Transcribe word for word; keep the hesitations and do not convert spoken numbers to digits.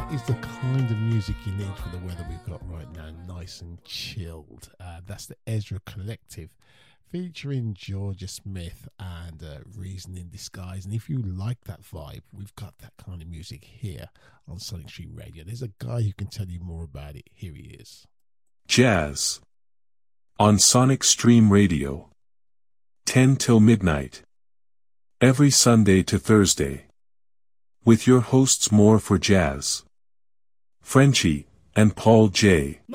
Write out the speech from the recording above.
is the kind of music you need for the weather we've got right now, nice and chilled. Uh, that's the Ezra Collective featuring Georgia Smith and uh, Reason in Disguise. And if you like that vibe, we've got that kind of music here on Sonic Stream Radio. There's a guy who can tell you more about it. Here he is. Jazz on Sonic Stream Radio, ten till midnight, every Sunday to Thursday, with your hosts More for Jazz, Frenchie, and Paul J.